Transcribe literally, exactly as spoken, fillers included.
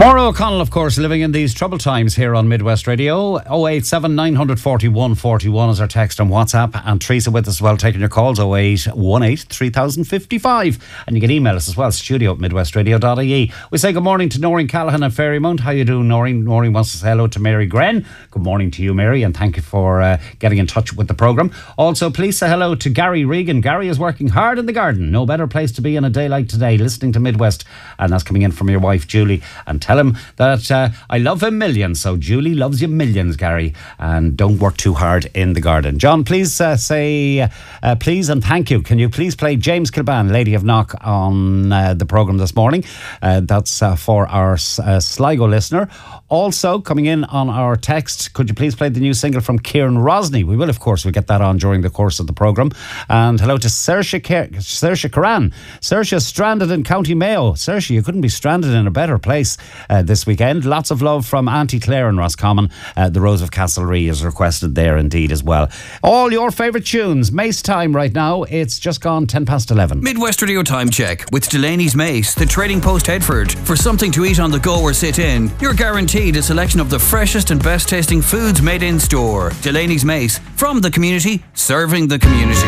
Maura O'Connell, of course, living in these troubled times here on Midwest Radio. oh eight seven, nine four one, four one is our text on WhatsApp. And Teresa with us as well, taking your calls, oh eight one eight, three thousand fifty-five. And you can email us as well, studio at midwestradio dot I E. We say good morning to Noreen Callahan at Fairymount. How you doing, Noreen? Noreen wants to say hello to Mary Gren. Good morning to you, Mary, and thank you for uh, getting in touch with the programme. Also, please say hello to Gary Regan. Gary is working hard in the garden. No better place to be on a day like today, listening to Midwest. And that's coming in from your wife, Julie. And tell him that uh, I love him millions. So Julie loves you millions, Gary. And don't work too hard in the garden. John, please uh, say uh, please and thank you. Can you please play James Kilban, Lady of Knock, on uh, the programme this morning? Uh, that's uh, for our uh, Sligo listener. Also, coming in on our text, could you please play the new single from Kieran Rosny? We will, of course, we'll get that on during the course of the programme. And hello to Saoirse Saoirse Curran. Saoirse stranded in County Mayo. Saoirse, you couldn't be stranded in a better place uh, this weekend. Lots of love from Auntie Claire in Roscommon. Uh, the Rose of Castlereagh is requested there indeed as well. All your favourite tunes. Mace time right now. It's just gone ten past eleven. Midwest Radio Time Check with Delaney's Mace, the Trading Post Headford. For something to eat on the go or sit in, you're guaranteed a selection of the freshest and best tasting foods made in store. Delaney's Mace, from the community, serving the community.